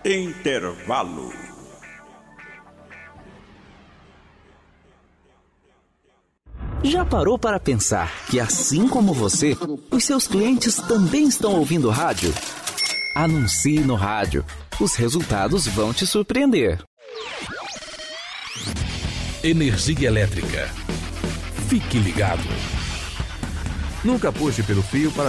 Intervalo. Já parou para pensar que, assim como você, os seus clientes também estão ouvindo rádio? Anuncie no rádio. Os resultados vão te surpreender. Energia elétrica. Fique ligado. Nunca puxe pelo fio para